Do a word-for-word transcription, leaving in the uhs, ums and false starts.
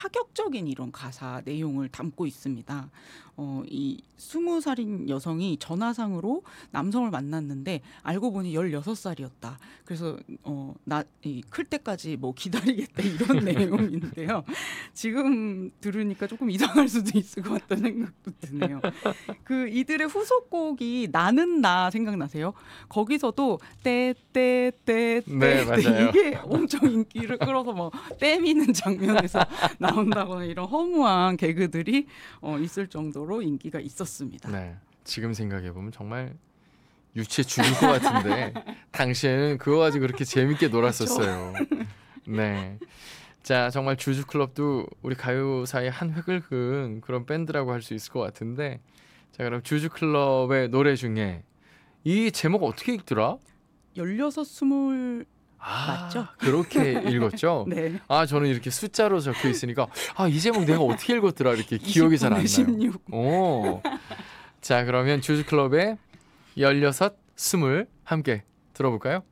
파격적인 이런 가사 내용을 담고 있습니다. 어 이 스무 살인 여성이 전화상으로 남성을 만났는데 알고 보니 열여섯 살이었다. 그래서 어 나 이 클 때까지 뭐 기다리겠다 이런 내용인데요. 지금 들으니까 조금 이상할 수도 있을 것 같다는 생각도 드네요. 그 이들의 후속곡이 나는 나 생각나세요? 거기서도 떼떼떼떼 네, 맞아요. 이게 엄청 인기를 끌어서 뭐 떼미는 장면에서 나온다거나 이런 허무한 개그들이 어 있을 정도로 인기가 있었습니다. 네, 지금 생각해 보면 정말 유치해 죽을 것 같은데 당시에는 그거 가지고 그렇게 재밌게 놀았었어요. 네, 자 정말 주주클럽도 우리 가요사의 한 획을 그은 그런 밴드라고 할 수 있을 것 같은데, 자 그럼 주주클럽의 노래 중에 이 제목 어떻게 읽더라? 열여섯 스물 아, 맞죠? 그렇게 읽었죠? 네. 아, 저는 이렇게 숫자로 적혀 있으니까 아, 이 제목 내가 어떻게 읽었더라 이렇게 기억이 잘 안 나요. 십육. 오. 자, 그러면 주주클럽의 열여섯, 스물 함께 들어볼까요?